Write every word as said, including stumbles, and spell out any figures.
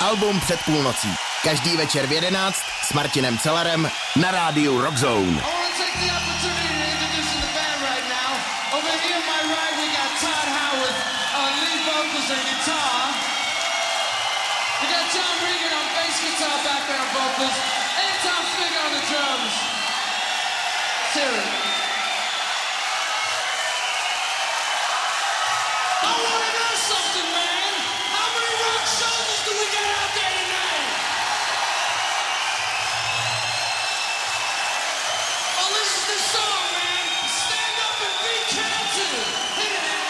Album před půlnocí. Každý večer v jedenáct s Martinem Cellerem na rádiu Rock Zone. We got John Regan on bass guitar, background vocals, and Tom Fig on the